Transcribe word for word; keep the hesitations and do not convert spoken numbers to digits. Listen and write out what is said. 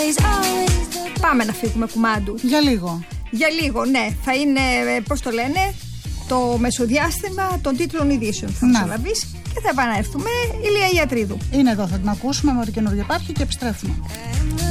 Πάμε να φύγουμε, κουμάντου. Για λίγο. Για λίγο, ναι. Θα είναι, πώς το λένε, το μεσοδιάστημα των τίτλων ειδήσεων. Θα καταλαβείς και θα επανέλθουμε. Ηλία Ιατρίδου. Είναι εδώ, θα την ακούσουμε με ό,τι καινούργιο υπάρχει και επιστρέφουμε.